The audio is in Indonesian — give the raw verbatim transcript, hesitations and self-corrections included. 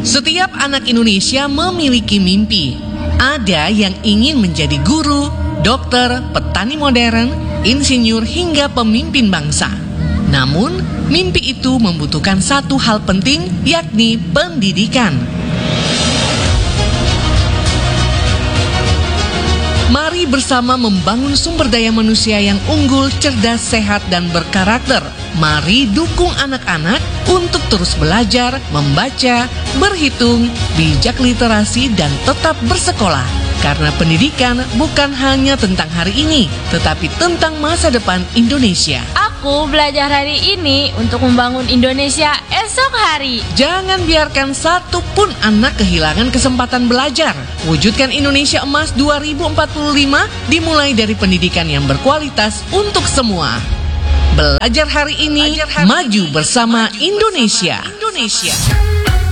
Setiap anak Indonesia memiliki mimpi. Ada yang ingin menjadi guru, dokter, petani modern, insinyur hingga pemimpin bangsa. Namun, mimpi itu membutuhkan satu hal penting, yakni pendidikan. Mari bersama membangun sumber daya manusia yang unggul, cerdas, sehat, dan berkarakter. Mari dukung anak-anak untuk terus belajar, membaca, berhitung, bijak literasi, dan tetap bersekolah. Karena pendidikan bukan hanya tentang hari ini, tetapi tentang masa depan Indonesia. Aku belajar hari ini untuk membangun Indonesia esok hari. Jangan biarkan satu pun anak kehilangan kesempatan belajar. Wujudkan Indonesia Emas dua ribu empat puluh lima dimulai dari pendidikan yang berkualitas untuk semua. Belajar hari ini, Belajar hari maju bersama maju Indonesia. Bersama Indonesia.